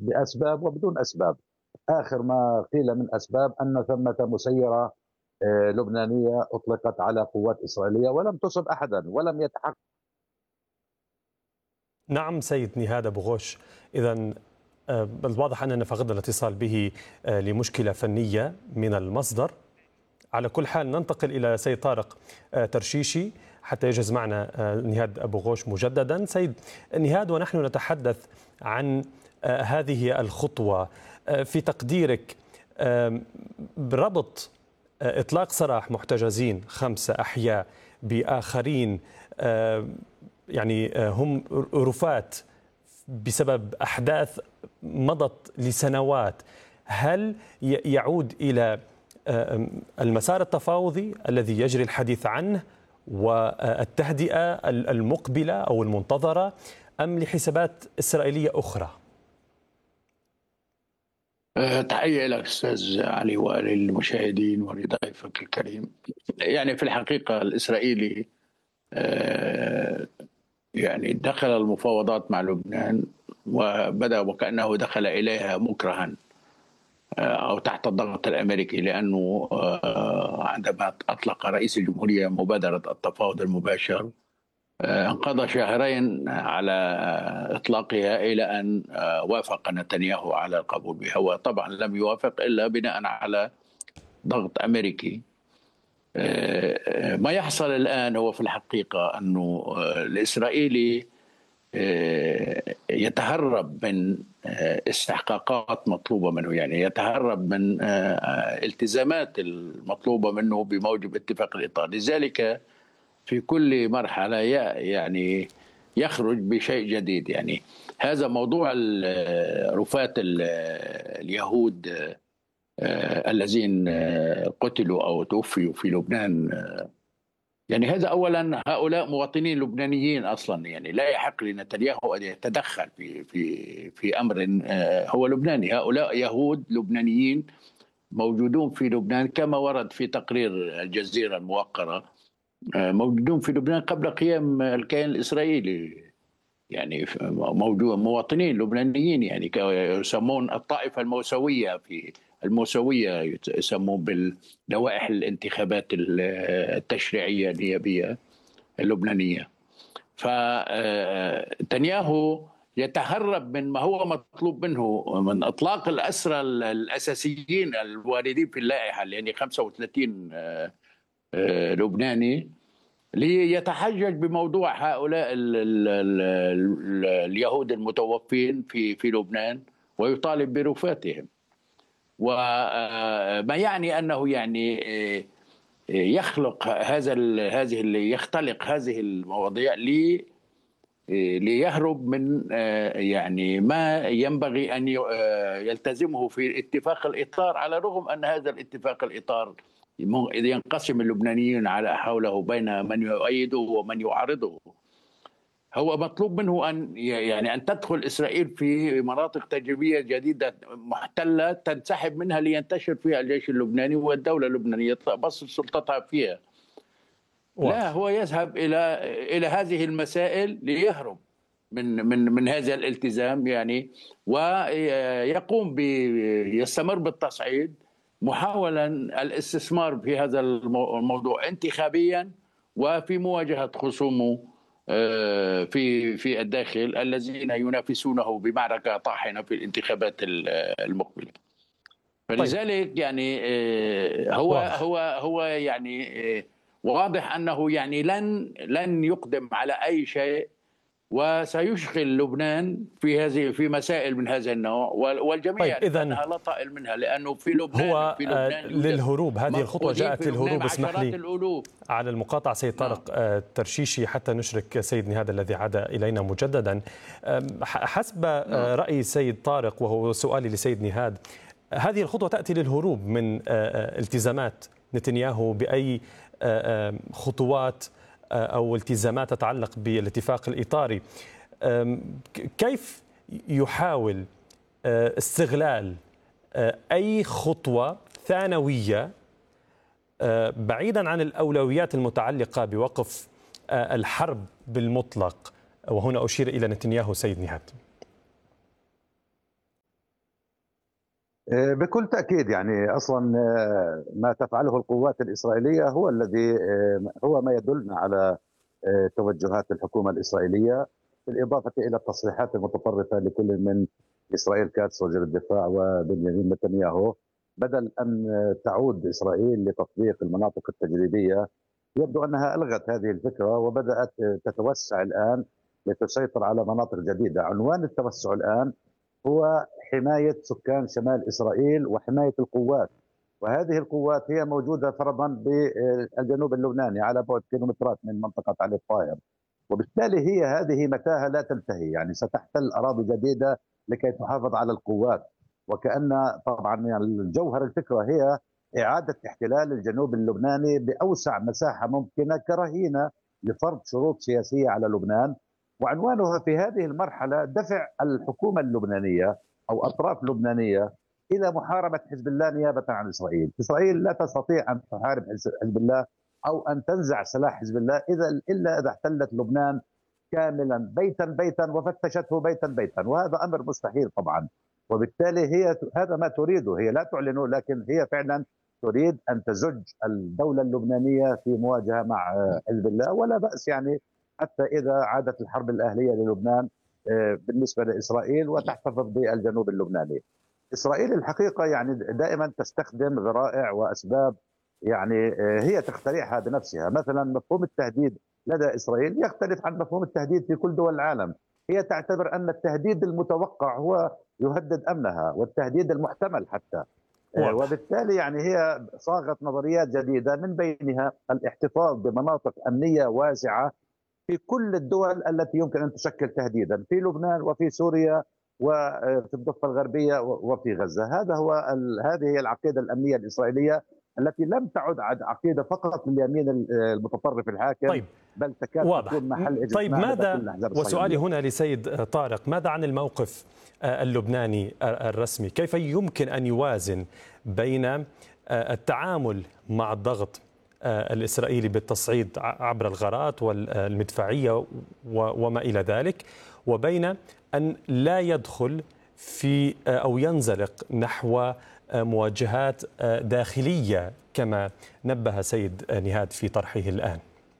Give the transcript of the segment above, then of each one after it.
بأسباب وبدون أسباب. آخر ما قيل من أسباب أن ثمة مسيرة لبنانية أطلقت على قوات إسرائيلية ولم تصب أحدا ولم يتحقق. نعم سيد نهاد أبو غوش، إذا الواضح أننا فقدنا الاتصال به لمشكلة فنية من المصدر. على كل حال ننتقل إلى سيد طارق ترشيشي حتى يجهز معنا نهاد أبو غوش مجددا. سيد نهاد، ونحن نتحدث عن هذه الخطوة، في تقديرك بربط إطلاق سراح محتجزين 5 أحياء بآخرين يعني هم رفات بسبب أحداث مضت لسنوات، هل يعود إلى المسار التفاوضي الذي يجري الحديث عنه والتهدئة المقبلة أو المنتظرة، أم لحسابات إسرائيلية أخرى؟ تحية لك أستاذ علي وللمشاهدين ولضيفك الكريم. يعني في الحقيقة الإسرائيلي يعني دخل المفاوضات مع لبنان وبدأ وكأنه دخل إليها مكرها أو تحت الضغط الأمريكي، لأنه عندما أطلق رئيس الجمهورية مبادرة التفاوض المباشر انقضى شهرين على إطلاقها إلى أن وافق نتنياهو على القبول بها، وطبعا لم يوافق إلا بناء على ضغط أمريكي. ما يحصل الآن هو في الحقيقة أنه الإسرائيلي يتهرب من استحقاقات مطلوبة منه، يعني يتهرب من التزامات المطلوبة منه بموجب اتفاق الإطار. لذلك في كل مرحلة يعني يخرج بشيء جديد. يعني هذا موضوع رفات اليهود الذين قتلوا أو توفيوا في لبنان، يعني هذا أولا هؤلاء مواطنين لبنانيين أصلا، يعني لا يحق لنتنياهو أن يتدخل في أمر هو لبناني. هؤلاء يهود لبنانيين موجودون في لبنان كما ورد في تقرير الجزيرة الموقرة، موجودون في لبنان قبل قيام الكيان الإسرائيلي، يعني موجود مواطنين لبنانيين، يعني يسمون الطائفة الموسوية في الموسوية، يسمون باللوائح الانتخابات التشريعية النيابية اللبنانية. فتنياهو يتهرب من ما هو مطلوب منه من إطلاق الأسرى الأساسيين الواردين في اللائحة، يعني 35 لبناني، ليتحجج بموضوع هؤلاء اليهود المتوفين في لبنان ويطالب برفاتهم. وما يعني أنه يعني يخلق يختلق هذه المواضيع ليهرب من يعني ما ينبغي أن يلتزمه في اتفاق الإطار، على الرغم أن هذا الاتفاق الإطار ينقسم اللبنانيين على حوله بين من يؤيده ومن يعارضه. هو مطلوب منه أن تدخل إسرائيل في مناطق تجريبية جديدة محتلة تنسحب منها لينتشر فيها الجيش اللبناني والدولة اللبنانية تبسط سلطتها فيها. لا، هو يذهب إلى هذه المسائل ليهرب من هذا الالتزام، يعني ويقوم يستمر بالتصعيد محاولا الاستثمار في هذا الموضوع انتخابيا وفي مواجهة خصومه في الداخل الذين ينافسونه بمعركة طاحنة في الانتخابات المقبلة. فلذلك يعني هو يعني واضح أنه يعني لن يقدم على أي شيء، وسيشغل لبنان في مسائل من هذا النوع، والجميع طيب أنها لا طائل منها، لأنه في لبنان للهروب. هذه الخطوة جاءت للهروب. اسمح لي الألوف. على المقاطعة سيد طارق ترشيشي حتى نشرك سيد نهاد الذي عاد إلينا مجددا. حسب رأي سيد طارق، وهو سؤالي لسيد نهاد، هذه الخطوة تأتي للهروب من التزامات نتنياهو بأي خطوات أو التزامات تتعلق بالاتفاق الإطاري. كيف يحاول استغلال أي خطوة ثانوية بعيدا عن الأولويات المتعلقة بوقف الحرب بالمطلق، وهنا أشير إلى نتنياهو سيد نهاد؟ بكل تأكيد، يعني أصلا ما تفعله القوات الإسرائيلية هو الذي هو ما يدلنا على توجهات الحكومة الإسرائيلية، بالإضافة إلى التصريحات المتطرفة لكل من إسرائيل كاتس وزير الدفاع وبنيامين نتنياهو. بدل أن تعود إسرائيل لتطبيق المناطق التجريبية، يبدو أنها ألغت هذه الفكرة وبدأت تتوسع الآن لتسيطر على مناطق جديدة. عنوان التوسع الآن هو حماية سكان شمال إسرائيل وحماية القوات، وهذه القوات هي موجودة فرضا بالجنوب اللبناني على بعد كيلومترات من منطقة علي الطاهر، وبالتالي هي هذه متاهة لا تنتهي، يعني ستحتل أراضي جديدة لكي تحافظ على القوات. وكأن طبعا يعني الجوهر الفكرة هي إعادة احتلال الجنوب اللبناني بأوسع مساحة ممكنة كرهينة لفرض شروط سياسية على لبنان. وعنوانها في هذه المرحلة دفع الحكومة اللبنانية أو أطراف لبنانية إلى محاربة حزب الله نيابة عن إسرائيل. إسرائيل لا تستطيع أن تحارب حزب الله أو أن تنزع سلاح حزب الله إلا إذا احتلت لبنان كاملا بيتا بيتا وفتشته بيتا بيتا، وهذا أمر مستحيل طبعا. وبالتالي هي هذا ما تريده، هي لا تعلنه لكن هي فعلا تريد أن تزج الدولة اللبنانية في مواجهة مع حزب الله. ولا بأس يعني حتى إذا عادت الحرب الأهلية للبنان بالنسبة لإسرائيل وتحتفظ بالجنوب اللبناني. إسرائيل الحقيقة يعني دائما تستخدم ذرائع وأسباب، يعني هي تخترعها بنفسها. مثلا مفهوم التهديد لدى إسرائيل يختلف عن مفهوم التهديد في كل دول العالم. هي تعتبر أن التهديد المتوقع هو يهدد أمنها، والتهديد المحتمل حتى. واضح. وبالتالي يعني هي صاغت نظريات جديدة من بينها الاحتفاظ بمناطق أمنية واسعة في كل الدول التي يمكن أن تشكل تهديدا، في لبنان وفي سوريا وفي الضفة الغربية وفي غزة. هذه هي العقيدة الأمنية الإسرائيلية التي لم تعد عقيدة فقط لليمين المتطرف الحاكم، طيب، بل تكاد واضح. تكون محل طيب، اجتماع لدى كل ماذا، الأحزاب وسؤالي الصهيونية. هنا لسيد طارق، ماذا عن الموقف اللبناني الرسمي؟ كيف يمكن أن يوازن بين التعامل مع الضغط الإسرائيلي بالتصعيد عبر الغارات والمدفعية وما إلى ذلك، وبين أن لا يدخل في أو ينزلق نحو مواجهات داخلية كما نبه سيد نهاد في طرحه الآن؟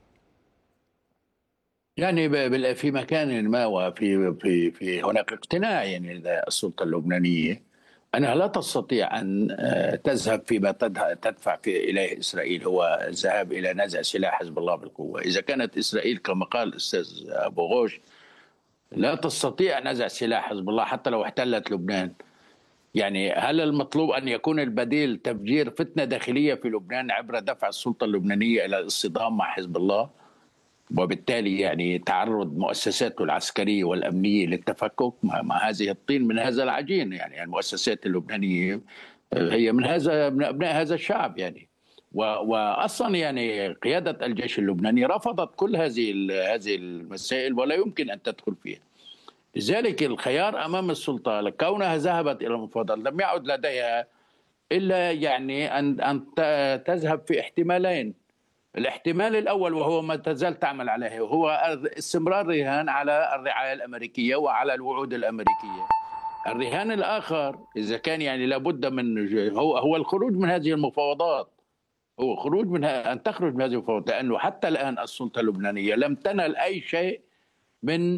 يعني في مكان ما وفي هناك اقتناع يعني لدى السلطة اللبنانية أنها لا تستطيع أن تذهب فيما تدفع إليه إسرائيل، هو الذهاب إلى نزع سلاح حزب الله بالقوة. إذا كانت إسرائيل كما قال الأستاذ أبو غوش لا تستطيع نزع سلاح حزب الله حتى لو احتلت لبنان، يعني هل المطلوب أن يكون البديل تفجير فتنة داخلية في لبنان عبر دفع السلطة اللبنانية إلى الاصطدام مع حزب الله، وبالتالي يعني تعرض مؤسساته العسكرية والأمنية للتفكك مع هذه الطين من هذا العجين؟ يعني المؤسسات اللبنانية هي من أبناء هذا الشعب يعني. وأصلا يعني قيادة الجيش اللبناني رفضت كل هذه المسائل ولا يمكن أن تدخل فيها. لذلك الخيار أمام السلطة كونها ذهبت إلى المفاوضات لم يعد لديها إلا يعني أن تذهب في احتمالين. الاحتمال الأول وهو ما تزال تعمل عليه هو استمرار الرهان على الرعاية الأمريكية وعلى الوعود الأمريكية. الرهان الآخر إذا كان يعني لابد من هو الخروج من هذه المفاوضات، هو خروج منها، أن تخرج من هذه المفاوضات، لأنه حتى الآن السلطة اللبنانية لم تنل أي شيء من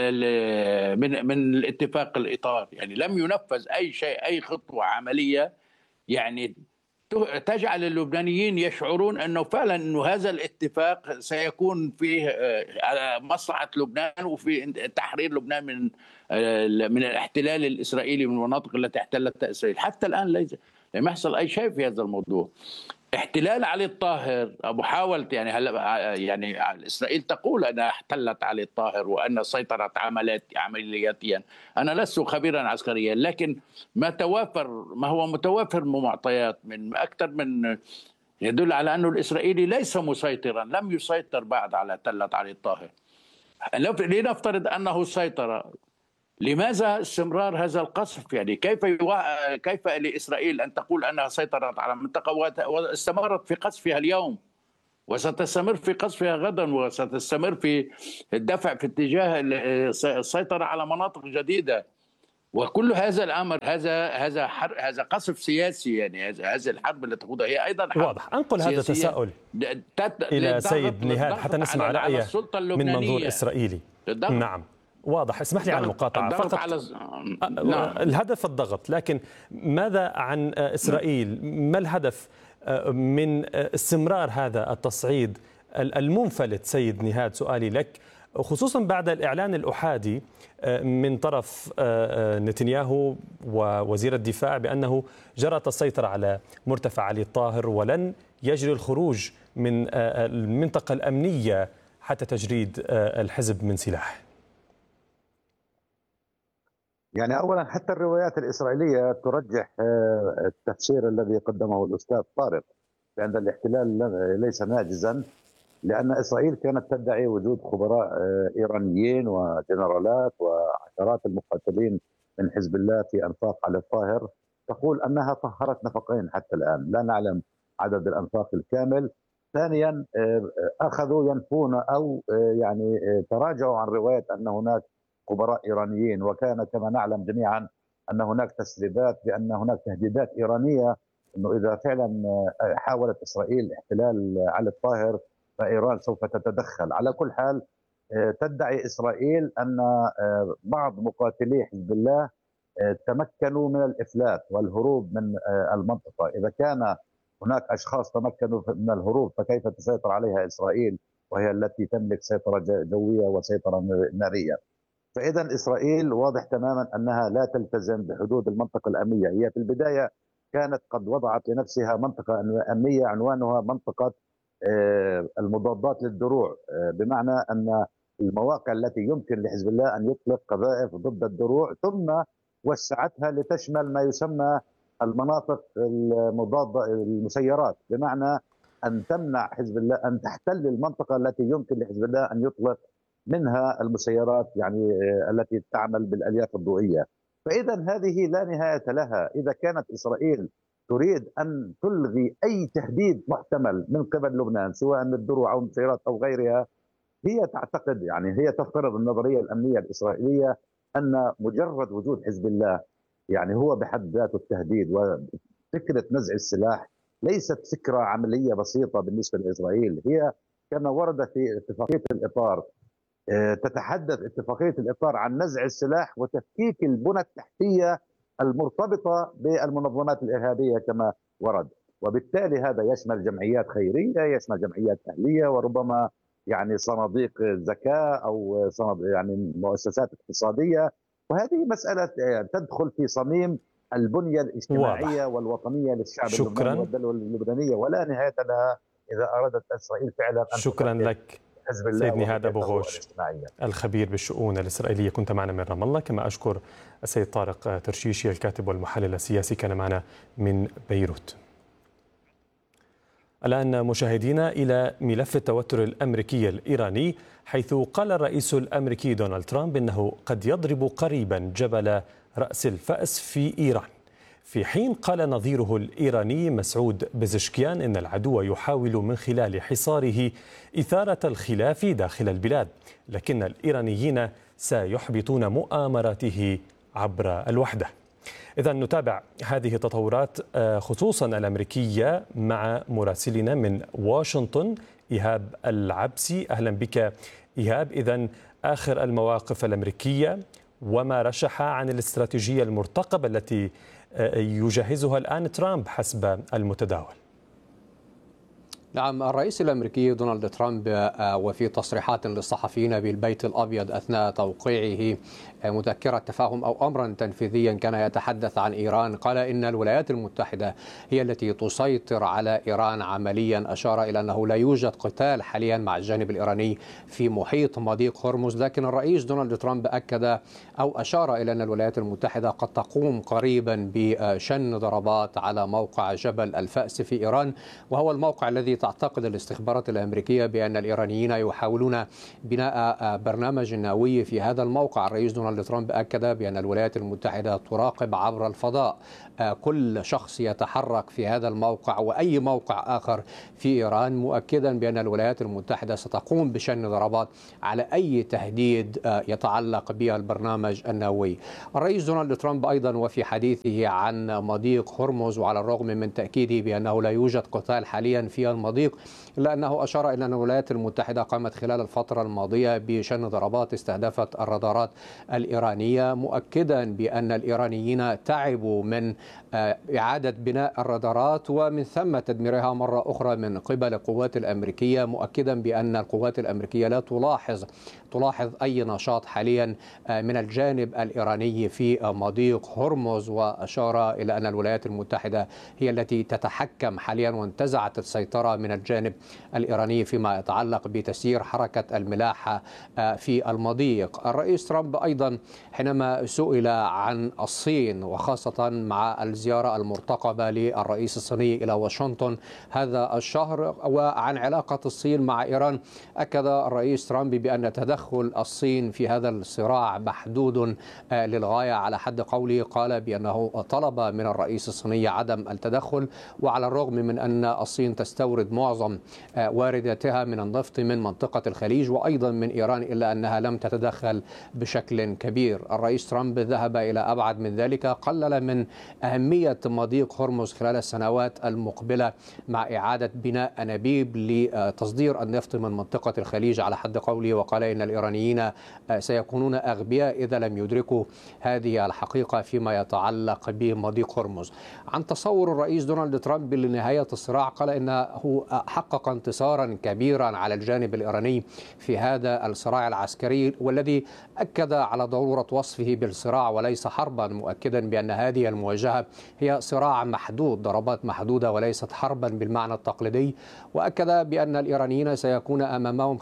من الاتفاق الإطار، يعني لم ينفذ أي شيء، أي خطوة عملية يعني تجعل اللبنانيين يشعرون أنه فعلا أنه هذا الاتفاق سيكون فيه على مصلحة لبنان وفي تحرير لبنان من الاحتلال الإسرائيلي من المناطق التي احتلتها إسرائيل. حتى الآن لم يحصل أي شيء في هذا الموضوع. احتلال علي الطاهر محاولة يعني هلا يعني اسرائيل تقول انها احتلت علي الطاهر وان سيطرت عملياتيا. انا لست خبيرا عسكريا، لكن ما هو متوافر من معطيات من اكثر من يدل على انه الاسرائيلي ليس مسيطرا، لم يسيطر بعد على تلة علي الطاهر. لنفترض انه سيطر، لماذا استمرار هذا القصف؟ يعني كيف لإسرائيل أن تقول أنها سيطرت على منطقة واستمرت في قصفها اليوم وستستمر في قصفها غدا وستستمر في الدفع في اتجاه السيطرة على مناطق جديدة؟ وكل هذا الامر هذا قصف سياسي، يعني هذه الحرب التي تخوضها هي ايضا حرب واضح. انقل هذا التساؤل الى سيد نهاد حتى نسمع رايه من منظور اسرائيلي. نعم واضح. اسمح لي على المقاطعه فقط. نعم. الهدف الضغط، لكن ماذا عن اسرائيل؟ ما الهدف من استمرار هذا التصعيد المنفلت سيد نهاد؟ سؤالي لك، خصوصا بعد الإعلان الأحادي من طرف نتنياهو ووزير الدفاع بأنه جرت السيطرة على مرتفع علي الطاهر ولن يجري الخروج من المنطقة الأمنية حتى تجريد الحزب من سلاح. يعني أولا حتى الروايات الإسرائيلية ترجح التفسير الذي قدمه الأستاذ طارق بأن الاحتلال ليس ناجزا، لأن إسرائيل كانت تدعي وجود خبراء إيرانيين وجنرالات وعشرات المقاتلين من حزب الله في أنفاق علي الطاهر، تقول أنها طهرت نفقين حتى الآن، لا نعلم عدد الأنفاق الكامل. ثانيا أخذوا ينفون أو يعني تراجعوا عن رواية أن هناك خبراء إيرانيين، وكان كما نعلم جميعا أن هناك تسريبات بأن هناك تهديدات إيرانية أنه إذا فعلا حاولت إسرائيل احتلال علي الطاهر فإيران سوف تتدخل. على كل حال تدعي إسرائيل أن بعض مقاتلي حزب الله تمكنوا من الإفلات والهروب من المنطقة. إذا كان هناك أشخاص تمكنوا من الهروب فكيف تسيطر عليها إسرائيل وهي التي تملك سيطرة جوية وسيطرة نارية؟ فإذا إسرائيل واضح تماما أنها لا تلتزم بحدود المنطقة الأمنية. هي في البداية كانت قد وضعت لنفسها منطقة أمنية عنوانها منطقة المضادات للدروع، بمعنى أن المواقع التي يمكن لحزب الله أن يطلق قذائف ضد الدروع، ثم وسعتها لتشمل ما يسمى المناطق المضادة المسيرات، بمعنى أن تمنع حزب الله أن تحتل المنطقة التي يمكن لحزب الله أن يطلق منها المسيرات، يعني التي تعمل بالألياف الضوئية. فإذا هذه لا نهاية لها. إذا كانت إسرائيل تريد أن تلغي أي تهديد محتمل من قبل لبنان سواء من الدروع أو المسيرات أو غيرها، هي تعتقد، يعني هي تفترض النظرية الأمنية الإسرائيلية أن مجرد وجود حزب الله يعني هو بحد ذاته التهديد. وفكرة نزع السلاح ليست فكرة عملية بسيطة بالنسبة لإسرائيل، هي كما ورد في اتفاقية الإطار، تتحدث اتفاقية الإطار عن نزع السلاح وتفكيك البنى التحتية المرتبطة بالمنظمات الإرهابية كما ورد، وبالتالي هذا يشمل جمعيات خيرية، يشمل جمعيات أهلية، وربما يعني صناديق زكاة أو يعني مؤسسات اقتصادية. وهذه مسألة تدخل في صميم البنية الاجتماعية والوطنية للشعب اللبناني والدولة اللبنانية، ولا نهاية لها إذا أرادت إسرائيل فعلا أن شكرا لك سيد نهاد أبو غوش الخبير بالشؤون الإسرائيلية، كنت معنا من رام الله. كما أشكر السيد طارق ترشيشي الكاتب والمحلل السياسي كان معنا من بيروت. الآن مشاهدينا إلى ملف التوتر الأمريكي الإيراني، حيث قال الرئيس الأمريكي دونالد ترامب إنه قد يضرب قريبا جبل رأس الفأس في إيران، في حين قال نظيره الإيراني مسعود بزشكيان إن العدو يحاول من خلال حصاره إثارة الخلاف داخل البلاد، لكن الإيرانيين سيحبطون مؤامراته عبر الوحدة. إذا نتابع هذه التطورات خصوصا الأمريكية مع مراسلنا من واشنطن إيهاب العبسي. أهلا بك إيهاب. إذا آخر المواقف الأمريكية وما رشح عن الاستراتيجية المرتقبة التي يجهزها الآن ترامب حسب المتداول. نعم، الرئيس الأمريكي دونالد ترامب وفي تصريحات للصحفيين بالبيت الأبيض أثناء توقيعه مذكرة تفاهم أو أمرا تنفيذيا كان يتحدث عن إيران، قال إن الولايات المتحدة هي التي تسيطر على إيران عمليا. أشار إلى أنه لا يوجد قتال حاليا مع الجانب الإيراني في محيط مضيق هرمز، لكن الرئيس دونالد ترامب أكد أو أشار إلى أن الولايات المتحدة قد تقوم قريبا بشن ضربات على موقع جبل الفأس في إيران، وهو الموقع الذي تعتقد الاستخبارات الأمريكية بأن الإيرانيين يحاولون بناء برنامج نووي في هذا الموقع. الرئيس دونالد ترامب أكد بأن الولايات المتحدة تراقب عبر الفضاء كل شخص يتحرك في هذا الموقع وأي موقع آخر في إيران، مؤكدا بأن الولايات المتحدة ستقوم بشن ضربات على أي تهديد يتعلق بالبرنامج النووي. الرئيس دونالد ترامب أيضا وفي حديثه عن مضيق هرمز، وعلى الرغم من تأكيده بأنه لا يوجد قتال حاليا في المضيق، إلا أنه أشار إلى أن الولايات المتحدة قامت خلال الفترة الماضية بشن ضربات استهدفت الرادارات الإيرانية، مؤكدا بأن الإيرانيين تعبوا من إعادة بناء الرادارات ومن ثم تدميرها مرة أخرى من قبل القوات الأمريكية، مؤكدا بأن القوات الأمريكية لا تلاحظ أي نشاط حاليا من الجانب الإيراني في مضيق هرمز. وأشار إلى أن الولايات المتحدة هي التي تتحكم حاليا وانتزعت السيطرة من الجانب الإيراني فيما يتعلق بتسيير حركة الملاحة في المضيق. الرئيس ترامب أيضا حينما سئل عن الصين وخاصة مع الزيارة المرتقبة للرئيس الصيني إلى واشنطن هذا الشهر وعن علاقة الصين مع إيران، أكد الرئيس ترامب بأن تدخل الصين في هذا الصراع محدود للغاية. على حد قوله قال بأنه طلب من الرئيس الصيني عدم التدخل، وعلى الرغم من أن الصين تستورد معظم وارداتها من النفط من منطقة الخليج وأيضا من إيران، إلا أنها لم تتدخل بشكل كبير. الرئيس ترامب ذهب إلى أبعد من ذلك، قلل من أهمية مضيق هرمز خلال السنوات المقبلة مع إعادة بناء أنابيب لتصدير النفط من منطقة الخليج على حد قوله، وقال إن الإيرانيين سيكونون أغبياء إذا لم يدركوا هذه الحقيقة فيما يتعلق بمضيق هرمز. عن تصور الرئيس دونالد ترامب لنهاية الصراع قال إنه حقق انتصارا كبيرا على الجانب الإيراني في هذا الصراع العسكري، والذي أكد على ضرورة وصفه بالصراع وليس حربا، مؤكدا بأن هذه المواجهة هي صراع محدود، ضربات محدودة وليست حربا بالمعنى التقليدي. وأكد بأن الإيرانيين سيكون أمامهم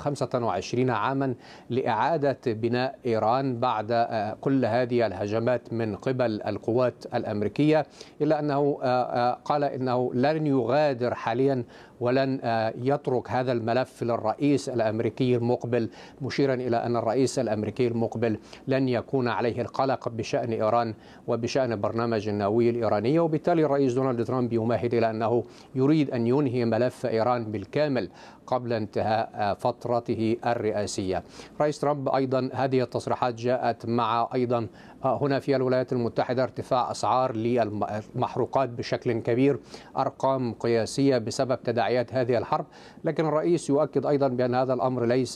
25 عاما لإعادة بناء إيران بعد كل هذه الهجمات من قبل القوات الأمريكية، إلا أنه قال إنه لن يغادر حاليا ولن يترك هذا الملف للرئيس الأمريكي المقبل، مشيرا إلى أن الرئيس الأمريكي المقبل لن يكون عليه القلق بشأن إيران وبشأن البرنامج النووي الإيراني. وبالتالي الرئيس دونالد ترامب يمهد إلى أنه يريد أن ينهي ملف إيران بالكامل قبل انتهاء فترته الرئاسية. رئيس ترامب أيضا هذه التصريحات جاءت مع أيضا هنا في الولايات المتحدة ارتفاع أسعار للمحروقات بشكل كبير، أرقام قياسية بسبب تداعيات هذه الحرب، لكن الرئيس يؤكد أيضا بأن هذا الأمر ليس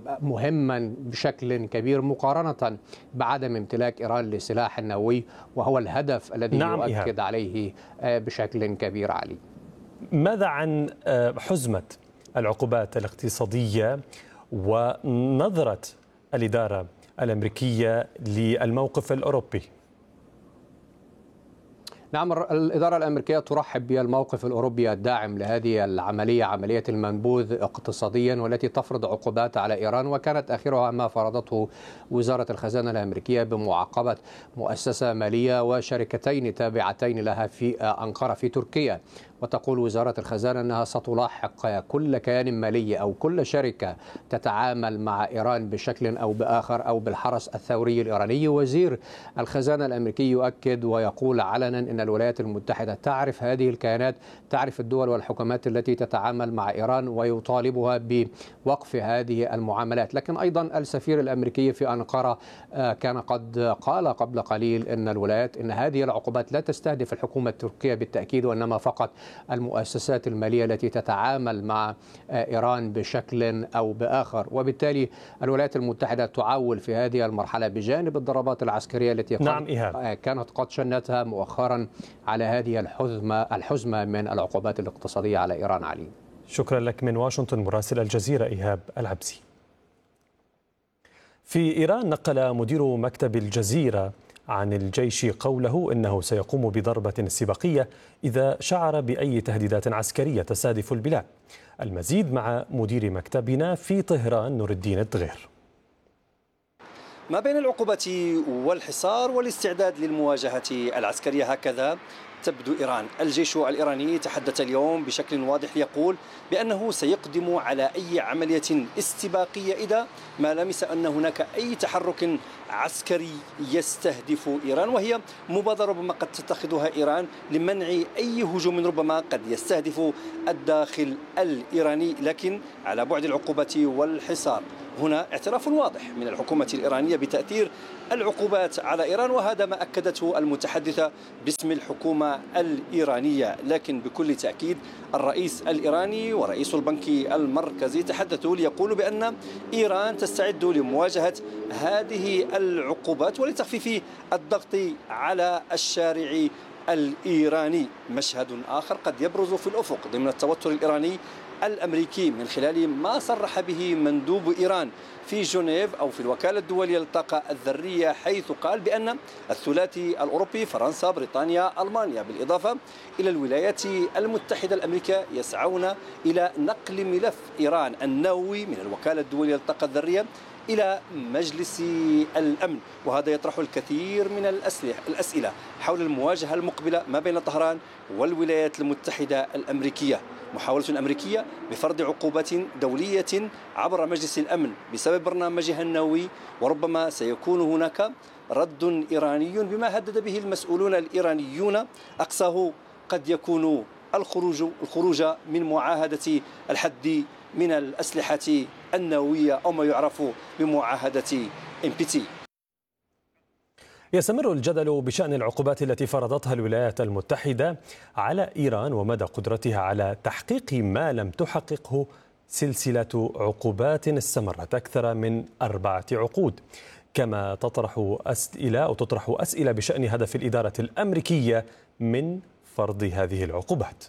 مهما بشكل كبير مقارنة بعدم امتلاك إيران لسلاح نووي، وهو الهدف الذي يؤكد عليه بشكل كبير. علي، ماذا عن حزمة العقوبات الاقتصادية ونظرة الإدارة الأمريكية للموقف الأوروبي؟ نعم، الإدارة الأمريكية ترحب بالموقف الأوروبي الداعم لهذه العملية، عملية المنبوذ اقتصاديا والتي تفرض عقوبات على إيران، وكانت آخرها ما فرضته وزارة الخزانة الأمريكية بمعاقبة مؤسسة مالية وشركتين تابعتين لها في أنقرة في تركيا. وتقول وزارة الخزانة أنها ستلاحق كل كيان مالي أو كل شركة تتعامل مع إيران بشكل أو بآخر أو بالحرس الثوري الإيراني. وزير الخزانة الأمريكي يؤكد ويقول علنا أن الولايات المتحدة تعرف هذه الكيانات، تعرف الدول والحكومات التي تتعامل مع إيران، ويطالبها بوقف هذه المعاملات. لكن أيضا السفير الأمريكي في أنقرة كان قد قال قبل قليل أن الولايات أن هذه العقوبات لا تستهدف الحكومة التركية بالتأكيد، وإنما فقط المؤسسات المالية التي تتعامل مع إيران بشكل أو بآخر. وبالتالي الولايات المتحدة تعول في هذه المرحلة بجانب الضربات العسكرية التي كانت قد شنتها مؤخرا على هذه الحزمة من العقوبات الاقتصادية على إيران. علي، شكرا لك من واشنطن مراسل الجزيرة إيهاب العبسي. في إيران نقل مدير مكتب الجزيرة عن الجيش قوله إنه سيقوم بضربة استباقية إذا شعر بأي تهديدات عسكرية تستهدف البلاد. المزيد مع مدير مكتبنا في طهران نور الدين الدغير. ما بين العقوبة والحصار والاستعداد للمواجهة العسكرية، هكذا تبدو إيران. الجيش الإيراني تحدث اليوم بشكل واضح يقول بأنه سيقدم على أي عملية استباقية إذا ما لمس أن هناك أي تحرك عسكري يستهدف إيران، وهي مبادرة ربما قد تتخذها إيران لمنع أي هجوم ربما قد يستهدف الداخل الإيراني، لكن على بعد العقوبة والحصار. هنا اعتراف واضح من الحكومة الإيرانية بتأثير العقوبات على إيران، وهذا ما أكدته المتحدثة باسم الحكومة الإيرانية. لكن بكل تأكيد الرئيس الإيراني ورئيس البنك المركزي تحدثوا ليقولوا بأن إيران تستعد لمواجهة هذه العقوبات ولتخفيف الضغط على الشارع الإيراني. مشهد آخر قد يبرز في الأفق ضمن التوتر الإيراني الأمريكي من خلال ما صرح به مندوب إيران في جنيف أو في الوكالة الدولية للطاقة الذرية، حيث قال بأن الثلاثي الأوروبي فرنسا بريطانيا ألمانيا بالإضافة إلى الولايات المتحدة الأمريكية يسعون إلى نقل ملف إيران النووي من الوكالة الدولية للطاقة الذرية إلى مجلس الأمن، وهذا يطرح الكثير من الأسئلة حول المواجهة المقبلة ما بين طهران والولايات المتحدة الأمريكية. محاولة أمريكية بفرض عقوبات دولية عبر مجلس الأمن بسبب برنامجها النووي، وربما سيكون هناك رد إيراني بما هدد به المسؤولون الإيرانيون، أقصاه قد يكون الخروج من معاهدة الحد من الأسلحة النووية أو ما يعرف بمعاهدة NPT. يستمر الجدل بشأن العقوبات التي فرضتها الولايات المتحدة على إيران ومدى قدرتها على تحقيق ما لم تحققه سلسلة عقوبات استمرت أكثر من 4 عقود، كما تطرح أسئلة بشأن هدف الإدارة الأمريكية من فرض هذه العقوبات.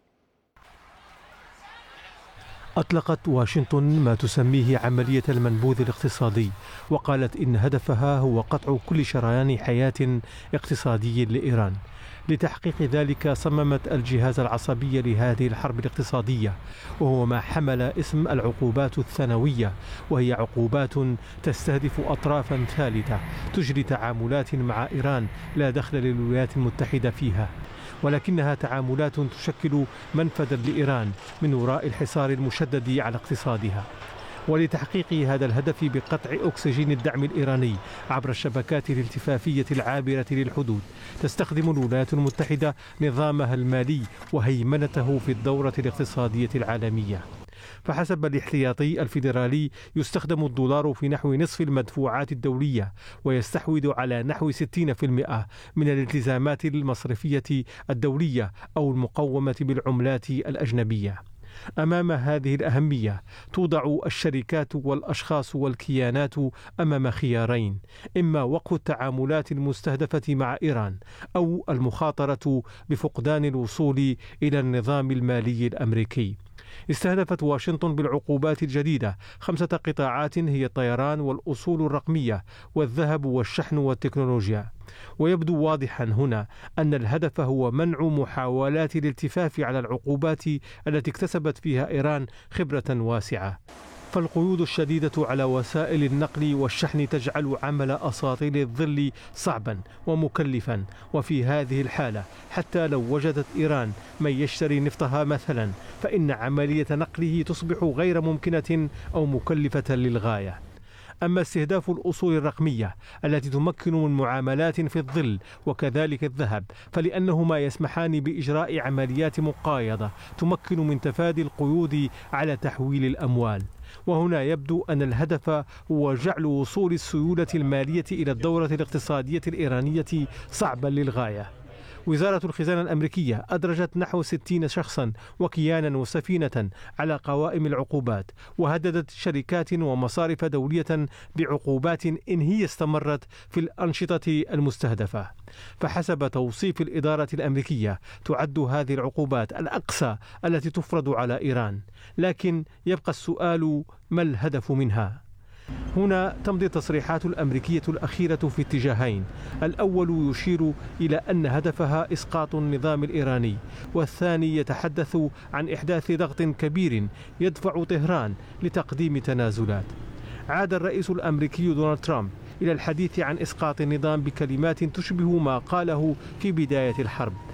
أطلقت واشنطن ما تسميه عملية المنبوذ الاقتصادي، وقالت إن هدفها هو قطع كل شريان حياة اقتصادي لإيران. لتحقيق ذلك صممت الجهاز العصبي لهذه الحرب الاقتصادية، وهو ما حمل اسم العقوبات الثانوية، وهي عقوبات تستهدف أطرافا ثالثة تجري تعاملات مع إيران لا دخل للولايات المتحدة فيها، ولكنها تعاملات تشكل منفذا لإيران من وراء الحصار المشدد على اقتصادها. ولتحقيق هذا الهدف بقطع أكسجين الدعم الإيراني عبر الشبكات الالتفافية العابرة للحدود، تستخدم الولايات المتحدة نظامها المالي وهيمنته في الدورة الاقتصادية العالمية. فحسب الاحتياطي الفيدرالي يستخدم الدولار في نحو نصف المدفوعات الدولية، ويستحوذ على نحو 60% من الالتزامات المصرفية الدولية أو المقومة بالعملات الأجنبية. أمام هذه الأهمية توضع الشركات والأشخاص والكيانات أمام خيارين: إما وقف التعاملات المستهدفة مع إيران، أو المخاطرة بفقدان الوصول إلى النظام المالي الأمريكي. استهدفت واشنطن بالعقوبات الجديدة 5 قطاعات هي الطيران والأصول الرقمية والذهب والشحن والتكنولوجيا. ويبدو واضحا هنا أن الهدف هو منع محاولات الالتفاف على العقوبات التي اكتسبت فيها إيران خبرة واسعة. فالقيود الشديدة على وسائل النقل والشحن تجعل عمل أساطيل الظل صعبا ومكلفا، وفي هذه الحالة حتى لو وجدت إيران من يشتري نفطها مثلا، فإن عملية نقله تصبح غير ممكنة أو مكلفة للغاية. أما استهداف الأصول الرقمية التي تمكن من معاملات في الظل وكذلك الذهب، فلأنهما يسمحان بإجراء عمليات مقايضة تمكن من تفادي القيود على تحويل الأموال. وهنا يبدو أن الهدف هو جعل وصول السيولة المالية إلى الدورة الاقتصادية الإيرانية صعبا للغاية. وزارة الخزانة الأمريكية أدرجت نحو 60 شخصا وكيانا وسفينة على قوائم العقوبات، وهددت شركات ومصارف دولية بعقوبات إن هي استمرت في الأنشطة المستهدفة. فحسب توصيف الإدارة الأمريكية تعد هذه العقوبات الأقصى التي تفرض على إيران، لكن يبقى السؤال: ما الهدف منها؟ هنا تمضي التصريحات الأمريكية الأخيرة في اتجاهين: الأول يشير إلى أن هدفها إسقاط النظام الإيراني، والثاني يتحدث عن إحداث ضغط كبير يدفع طهران لتقديم تنازلات. عاد الرئيس الأمريكي دونالد ترامب إلى الحديث عن إسقاط النظام بكلمات تشبه ما قاله في بداية الحرب.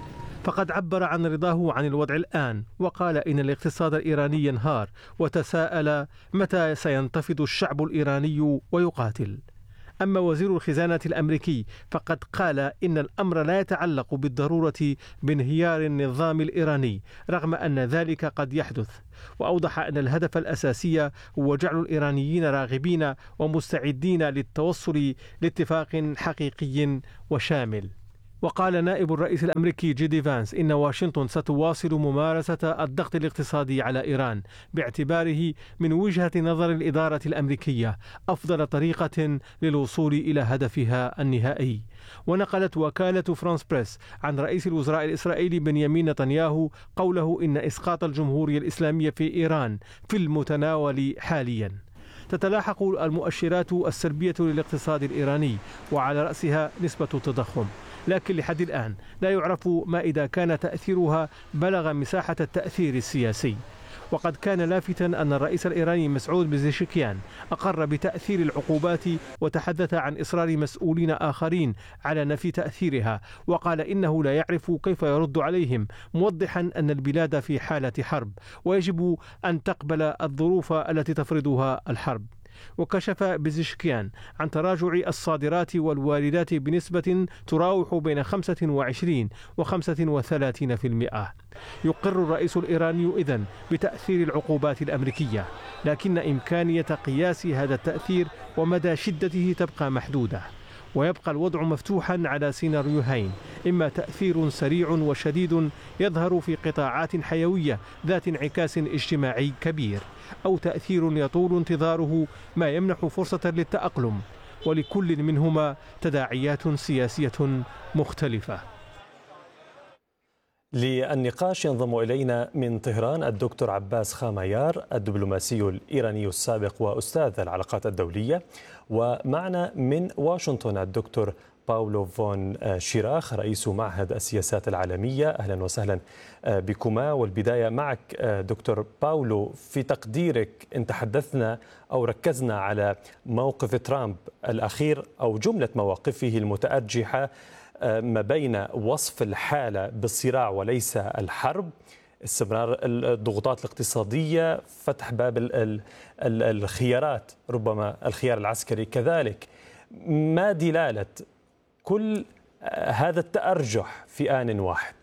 فقد عبر عن رضاه عن الوضع الآن، وقال إن الاقتصاد الإيراني ينهار، وتساءل متى سينتفض الشعب الإيراني ويقاتل. أما وزير الخزانة الأمريكي فقد قال إن الأمر لا يتعلق بالضرورة بانهيار النظام الإيراني، رغم أن ذلك قد يحدث، وأوضح أن الهدف الأساسي هو جعل الإيرانيين راغبين ومستعدين للتوصل لاتفاق حقيقي وشامل. وقال نائب الرئيس الأمريكي جيدي فانس إن واشنطن ستواصل ممارسة الضغط الاقتصادي على إيران باعتباره من وجهة نظر الإدارة الأمريكية أفضل طريقة للوصول إلى هدفها النهائي. ونقلت وكالة فرانس بريس عن رئيس الوزراء الإسرائيلي بنيامين نتنياهو قوله إن إسقاط الجمهورية الإسلامية في إيران في المتناول حاليا. تتلاحق المؤشرات السلبية للاقتصاد الإيراني وعلى رأسها نسبة التضخم، لكن لحد الآن لا يعرف ما إذا كان تأثيرها بلغ مساحة التأثير السياسي. وقد كان لافتا أن الرئيس الإيراني مسعود بزيشكيان أقر بتأثير العقوبات وتحدث عن إصرار مسؤولين آخرين على نفي تأثيرها، وقال إنه لا يعرف كيف يرد عليهم، موضحا أن البلاد في حالة حرب ويجب أن تقبل الظروف التي تفرضها الحرب. وكشف بزيشكيان عن تراجع الصادرات والواردات بنسبة تراوح بين 25 و 35%. يقر الرئيس الإيراني إذن بتأثير العقوبات الأمريكية، لكن إمكانية قياس هذا التأثير ومدى شدته تبقى محدودة، ويبقى الوضع مفتوحا على سيناريوهين: إما تأثير سريع وشديد يظهر في قطاعات حيوية ذات انعكاس اجتماعي كبير، أو تأثير يطول انتظاره ما يمنح فرصة للتأقلم، ولكل منهما تداعيات سياسية مختلفة. للنقاش ينضم إلينا من طهران الدكتور عباس خاميار، الدبلوماسي الإيراني السابق وأستاذ العلاقات الدولية، ومعنا من واشنطن الدكتور باولو فون شيراخ رئيس معهد السياسات العالمية. أهلا وسهلا بكما. والبداية معك دكتور باولو، في تقديرك إن تحدثنا أو ركزنا على موقف ترامب الأخير أو جملة مواقفه المتأرجحة ما بين وصف الحالة بالصراع وليس الحرب، استمرار الضغوطات الاقتصادية، فتح باب الخيارات، ربما الخيار العسكري كذلك، ما دلالة كل هذا التأرجح في آن واحد؟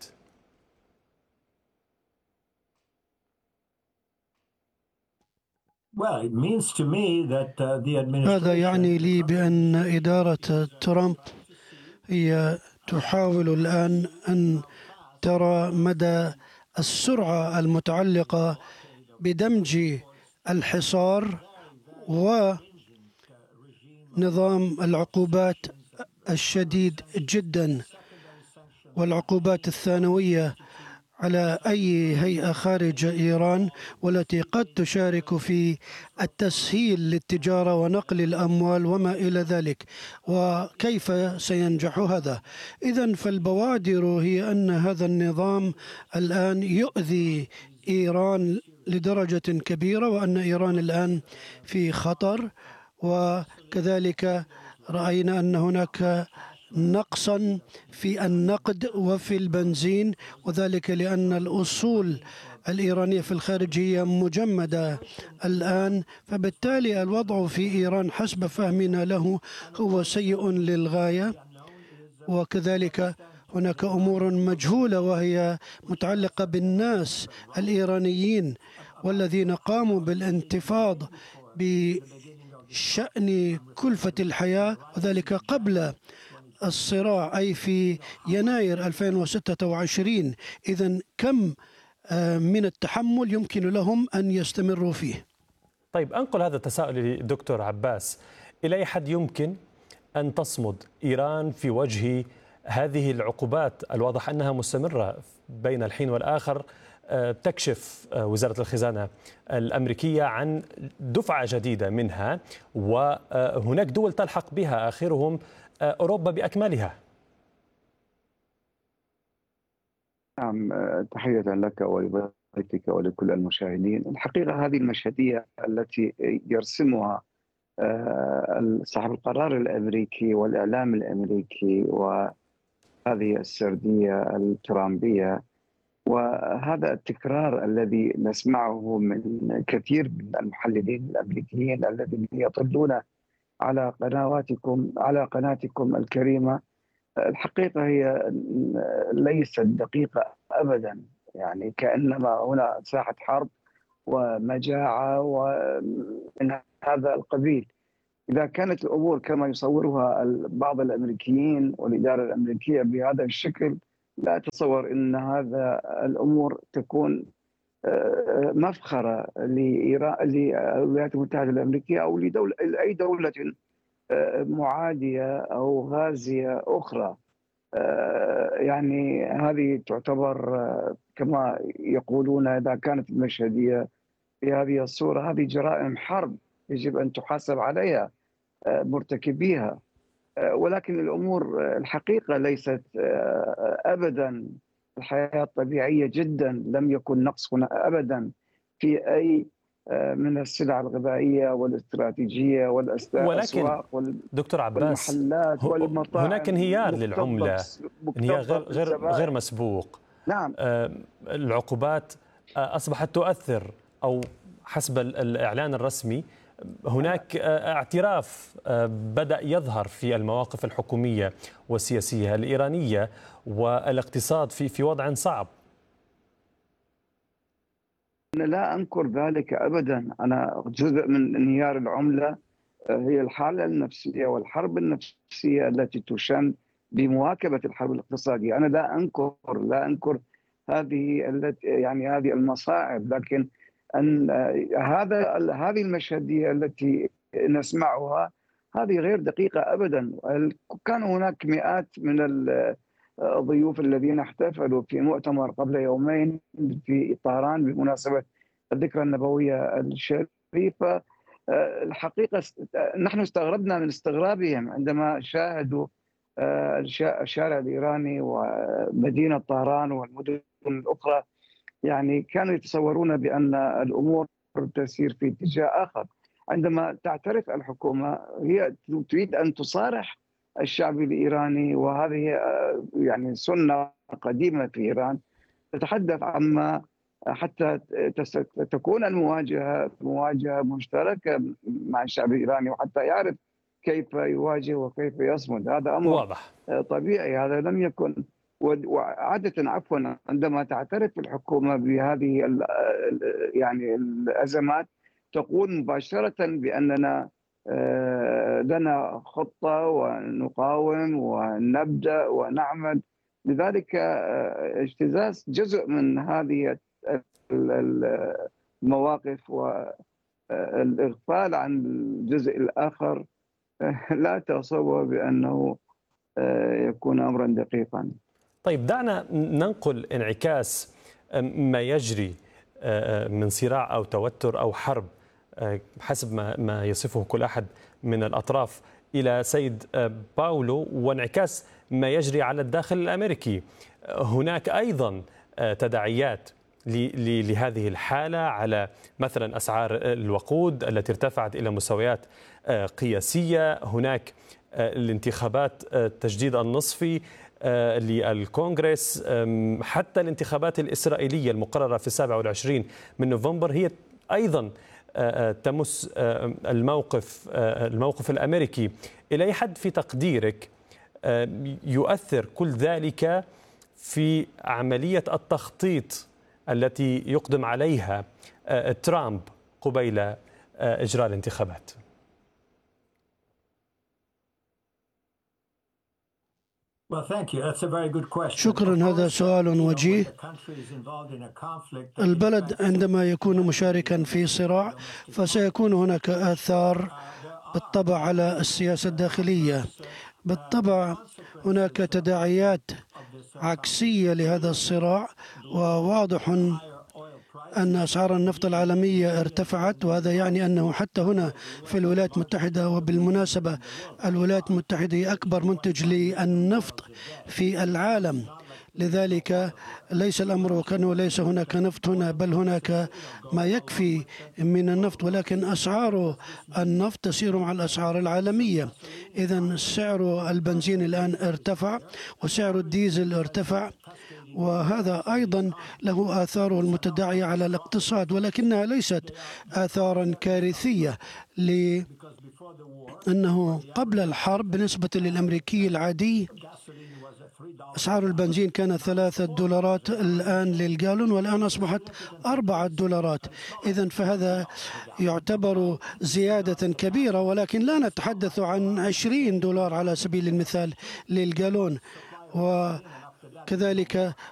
هذا يعني لي بأن إدارة ترامب هي تحاول الآن أن ترى مدى السرعة المتعلقة بدمج الحصار ونظام العقوبات الشديد جدا والعقوبات الثانوية على أي هيئة خارج إيران، والتي قد تشارك في التسهيل للتجارة ونقل الأموال وما إلى ذلك، وكيف سينجح هذا؟ إذن فالبوادر هي أن هذا النظام الآن يؤذي إيران لدرجة كبيرة، وأن إيران الآن في خطر. وكذلك رأينا أن هناك نقصا في النقد وفي البنزين، وذلك لأن الأصول الإيرانية في الخارج هي مجمدة الآن، فبالتالي الوضع في إيران حسب فهمنا له هو سيء للغاية. وكذلك هناك أمور مجهولة وهي متعلقة بالناس الإيرانيين والذين قاموا بالانتفاض بشأن كلفة الحياة، وذلك قبل الصراع أي في يناير 2026. إذن كم من التحمل يمكن لهم أن يستمروا فيه؟ طيب، أنقل هذا التساؤل لدكتور عباس. إلى أي حد يمكن أن تصمد إيران في وجه هذه العقوبات؟ الواضح أنها مستمرة بين الحين والآخر. تكشف وزارة الخزانة الأمريكية عن دفعة جديدة منها، وهناك دول تلحق بها، آخرهم أوروبا بأكملها. نعم، تحية لك ولضيفك ولكل المشاهدين. الحقيقة هذه المشهدية التي يرسمها صاحب القرار الأمريكي والإعلام الأمريكي هذه السردية الترامبية، وهذا التكرار الذي نسمعه من كثير من المحللين الأمريكيين الذين يطلون على قناتكم الكريمة، الحقيقة هي ليست دقيقة أبدا. يعني كأنما هنا ساحة حرب ومجاعة ومن هذا القبيل. إذا كانت الأمور كما يصورها بعض الأمريكيين والإدارة الأمريكية بهذا الشكل، لا أتصور أن هذا الأمور تكون مفخرة للولايات المتحدة الأمريكية أو لأي دولة معادية أو غازية أخرى. يعني هذه تعتبر كما يقولون، إذا كانت المشهدية بهذه الصورة، هذه جرائم حرب يجب أن تحاسب عليها مرتكبيها. ولكن الأمور الحقيقة ليست أبدا، الحياة طبيعية جدا، لم يكن نقص هنا أبدا في أي من السلع الغذائية والاستراتيجية والأسواق دكتور عباس، والمحلات والمطاعم. هناك انهيار للعملة، انهيار غير مسبوق. نعم. العقوبات أصبحت تؤثر، أو حسب الإعلان الرسمي هناك اعتراف بدأ يظهر في المواقف الحكومية والسياسية الإيرانية، والاقتصاد في وضع صعب. أنا لا أنكر ذلك أبدا. أنا جزء من انهيار العملة هي الحالة النفسية والحرب النفسية التي تشن بمواكبة الحرب الاقتصادية. أنا لا أنكر هذه هذه المصاعب، لكن أن هذه المشهدية التي نسمعها هذه غير دقيقة أبدا. كان هناك مئات من الضيوف الذين احتفلوا في مؤتمر قبل يومين في طهران بمناسبة الذكرى النبوية الشريفة. الحقيقة نحن استغربنا من استغرابهم عندما شاهدوا الشارع الإيراني ومدينة طهران والمدن الأخرى. يعني كانوا يتصورون بأن الأمور تسير في اتجاه آخر. عندما تعترف الحكومة، هي تريد أن تصارح الشعب الإيراني، وهذه يعني سنة قديمة في إيران، تتحدث عما حتى تكون مواجهة مشتركة مع الشعب الإيراني، وحتى يعرف كيف يواجه وكيف يصمد. هذا أمر واضح طبيعي، هذا لم يكن. وعادة عندما تعترف الحكومة بهذه يعني الأزمات، تقول مباشرة بأننا لنا خطة ونقاوم ونبدأ ونعمل. لذلك اجتزاز جزء من هذه المواقف والإغفال عن الجزء الآخر لا أتصور بأنه يكون أمرا دقيقا. طيب، دعنا ننقل انعكاس ما يجري من صراع أو توتر أو حرب حسب ما يصفه كل أحد من الأطراف إلى سيد باولو، وانعكاس ما يجري على الداخل الأمريكي. هناك أيضا تداعيات لهذه الحالة على مثلا أسعار الوقود التي ارتفعت إلى مستويات قياسية. هناك الانتخابات التجديد النصفي للكونغرس، حتى الانتخابات الإسرائيلية المقررة في 27 من نوفمبر هي أيضا تمس الموقف الأمريكي. إلى أي حد في تقديرك يؤثر كل ذلك في عملية التخطيط التي يقدم عليها ترامب قبيل إجراء الانتخابات؟ شكرا، هذا سؤال وجيه. البلد عندما يكون مشاركا في صراع فسيكون هناك آثار بالطبع على السياسة الداخلية. بالطبع هناك تداعيات عكسية لهذا الصراع، وواضح أن أسعار النفط العالمية ارتفعت، وهذا يعني أنه حتى هنا في الولايات المتحدة، وبالمناسبة الولايات المتحدة هي أكبر منتج للنفط في العالم، لذلك ليس الأمر كأنه ليس هناك نفط هنا، بل هناك ما يكفي من النفط، ولكن أسعار النفط تسير مع الأسعار العالمية. إذن سعر البنزين الآن ارتفع وسعر الديزل ارتفع، وهذا أيضا له آثاره المتداعية على الاقتصاد، ولكنها ليست آثارا كارثية، لأنه قبل الحرب بالنسبة للأمريكي العادي أسعار البنزين كانت $3 الآن للجالون، والآن أصبحت $4. إذن فهذا يعتبر زيادة كبيرة، ولكن لا نتحدث عن $20 على سبيل المثال للجالون. وكذلك